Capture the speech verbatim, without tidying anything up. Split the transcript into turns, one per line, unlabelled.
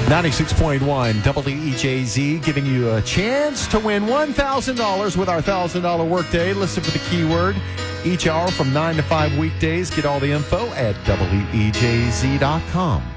ninety-six point one W E J Z, giving you a chance to win one thousand dollars with our one thousand dollars workday. Listen for the keyword each hour from nine to five weekdays. Get all the info at W E J Z dot com.